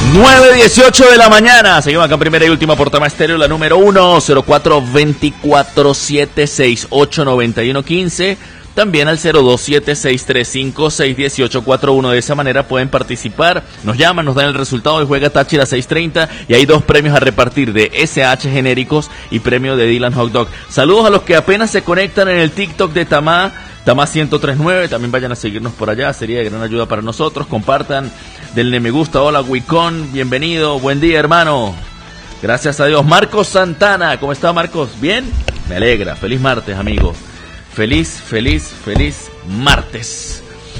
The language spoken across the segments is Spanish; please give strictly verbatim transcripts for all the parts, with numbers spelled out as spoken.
nueve dieciocho de la mañana. Seguimos acá en primera y última por Tama Estéreo, la número uno, cero cuatro veinticuatro setecientos sesenta y ocho noventa y uno quince. También al cero dos siete seis tres cinco seis uno ocho cuatro uno. De esa manera pueden participar. Nos llaman, nos dan el resultado y juega Táchira seiscientos treinta. Y hay dos premios a repartir de S H genéricos y premio de Dylan Hot Dog. Saludos a los que apenas se conectan en el TikTok de Tamá. Tamá ciento tres punto nueve, también vayan a seguirnos por allá, sería de gran ayuda para nosotros. Compartan, denle me gusta. Hola Wicón, bienvenido, buen día hermano. Gracias a Dios. Marcos Santana, ¿cómo está Marcos? ¿Bien? Me alegra, feliz martes amigo. Feliz, feliz, feliz martes.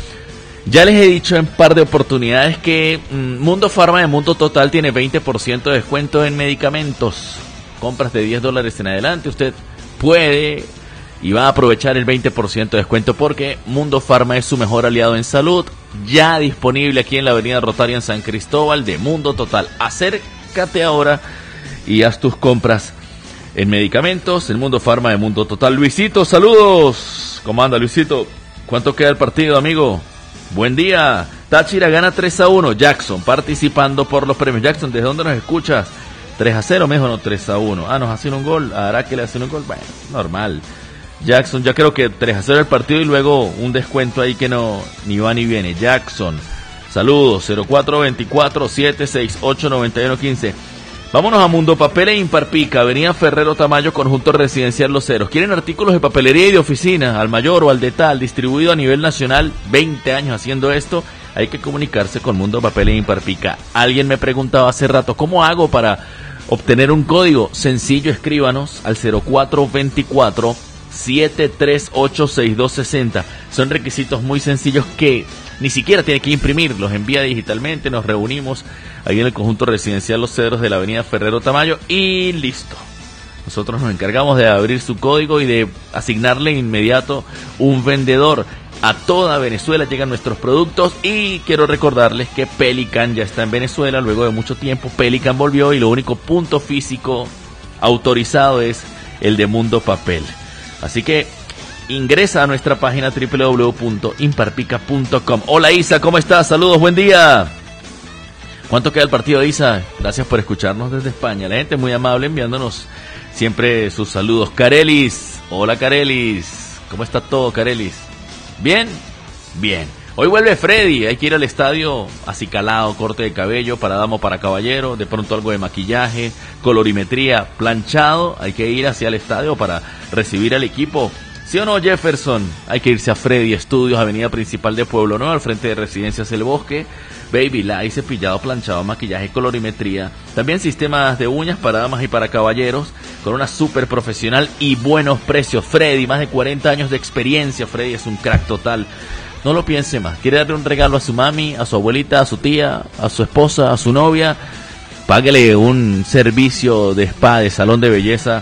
Ya les he dicho en par de oportunidades que mmm, Mundo Farma de Mundo Total tiene veinte por ciento de descuento en medicamentos. Compras de diez dólares en adelante, usted puede y va a aprovechar el veinte por ciento de descuento porque Mundo Farma es su mejor aliado en salud. Ya disponible aquí en la avenida Rotaria en San Cristóbal de Mundo Total. Acércate ahora y haz tus compras en medicamentos, el Mundo Farma de Mundo Total. Luisito, saludos. ¿Cómo anda Luisito? ¿Cuánto queda el partido, amigo? Buen día. Táchira gana tres a uno. Jackson participando por los premios. Jackson, ¿desde dónde nos escuchas? tres a cero, mejor no tres a uno. Ah, nos hacen un gol. ¿Hará que le hacen un gol? Bueno, normal. Jackson, ya creo que tres a cero el partido y luego un descuento ahí que no ni va ni viene. Jackson, saludos. cero cuatro veinticuatro setecientos sesenta y ocho noventa y uno quince. Vámonos a Mundo Papel e Imparpica, avenida Ferrero Tamayo, conjunto residencial Los Ceros. ¿Quieren artículos de papelería y de oficina, al mayor o al de tal, distribuido a nivel nacional? veinte años haciendo esto. Hay que comunicarse con Mundo Papel e Imparpica. Alguien me preguntaba hace rato, ¿cómo hago para obtener un código? Sencillo, escríbanos al cero cuatro veinticuatro siete tres ocho seis dos seis cero. Son requisitos muy sencillos que ni siquiera tiene que imprimir, los envía digitalmente, nos reunimos ahí en el conjunto residencial Los Cedros de la avenida Ferrero Tamayo y listo. Nosotros nos encargamos de abrir su código y de asignarle inmediato un vendedor. A toda Venezuela llegan nuestros productos y quiero recordarles que Pelican ya está en Venezuela luego de mucho tiempo. Pelican volvió y lo único punto físico autorizado es el de Mundo Papel. Así que ingresa a nuestra página doble u doble u doble u punto imparpica punto com. Hola Isa, ¿cómo estás? Saludos, buen día. ¿Cuánto queda el partido, Isa? Gracias por escucharnos desde España. La gente muy amable enviándonos siempre sus saludos. Carelis, hola Carelis. ¿Cómo está todo, Carelis? ¿Bien? Bien. Hoy vuelve Freddy, hay que ir al estadio acicalado, corte de cabello, para dama o para caballero, de pronto algo de maquillaje, colorimetría, planchado, hay que ir hacia el estadio para recibir al equipo. ¿Sí o no, Jefferson? Hay que irse a Freddy Estudios, avenida principal de Pueblo Nuevo, al frente de Residencias El Bosque. Baby Light, cepillado, planchado, maquillaje, colorimetría. También sistemas de uñas para damas y para caballeros, con una súper profesional y buenos precios. Freddy, más de cuarenta años de experiencia. Freddy es un crack total. No lo piense más. ¿Quiere darle un regalo a su mami, a su abuelita, a su tía, a su esposa, a su novia? Páguele un servicio de spa, de salón de belleza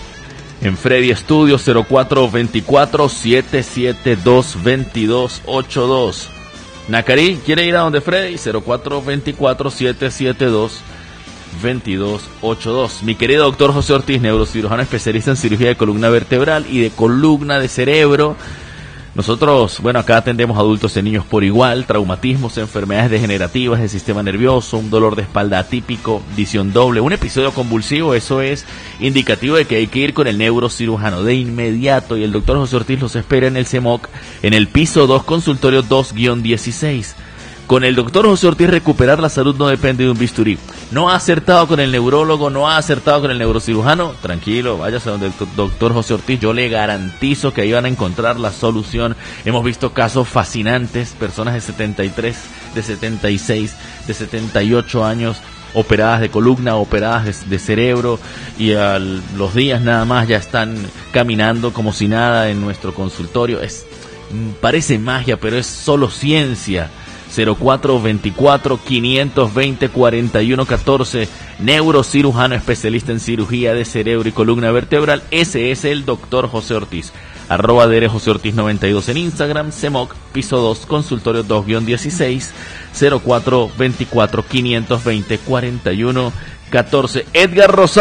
en Freddy Estudios. Cero cuatro veinticuatro siete siete dos veintidós ochenta y dos. Nacarí, ¿quiere ir a donde Freddy? Cero cuatro veinticuatro siete siete dos veintidós ochenta y dos. Mi querido doctor José Ortiz, neurocirujano especialista en cirugía de columna vertebral y de columna de cerebro. Nosotros, bueno, acá atendemos adultos y niños por igual, traumatismos, enfermedades degenerativas del sistema nervioso, un dolor de espalda atípico, visión doble, un episodio convulsivo. Eso es indicativo de que hay que ir con el neurocirujano de inmediato, y el doctor José Ortiz los espera en el CEMOC, en el piso dos, consultorio dos guión dieciséis. Con el doctor José Ortiz recuperar la salud no depende de un bisturí. No ha acertado con el neurólogo, no ha acertado con el neurocirujano, tranquilo, váyase donde el doctor José Ortiz, yo le garantizo que ahí van a encontrar la solución. Hemos visto casos fascinantes, personas de setenta y tres, de setenta y seis, de setenta y ocho años, operadas de columna, operadas de, de cerebro, y a los días nada más ya están caminando como si nada en nuestro consultorio. Es, parece magia, pero es solo ciencia. Cero cuatro veinticuatro quinientos veinte cuarenta y uno catorce, neurocirujano especialista en cirugía de cerebro y columna vertebral. Ese es el doctor José Ortiz. Arroba D R José Ortiz noventa y dos en Instagram, CEMOC, piso dos, consultorio dos guión dieciséis, cero cuatro veinticuatro quinientos veinte cuarenta y uno catorce. Edgar Rosario.